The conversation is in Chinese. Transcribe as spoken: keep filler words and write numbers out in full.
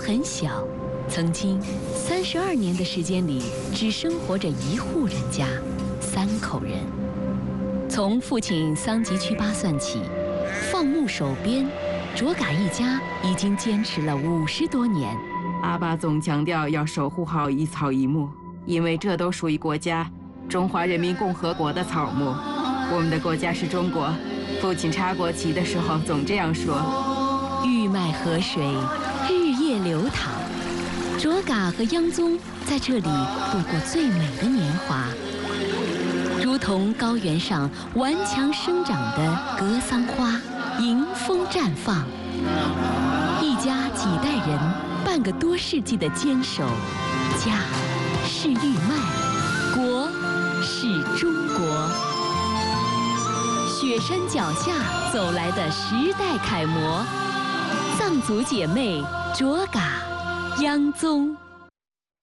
很小，曾经三十二年的时间里，只生活着一户人家，三口人。从父亲桑吉曲巴算起，放牧守边，卓嘎一家已经坚持了五十多年。 阿爸总强调要守护好一草一木，因为这都属于国家中华人民共和国的草木。我们的国家是中国，父亲插国旗的时候总这样说。 玉麦河水日夜流淌，卓嘎和央宗在这里度过最美的年华，如同高原上顽强生长的格桑花，迎风绽放。一家几代人，半个多世纪的坚守，家是玉麦，国是中国。雪山脚下走来的时代楷模，藏族姐妹卓嘎、央宗。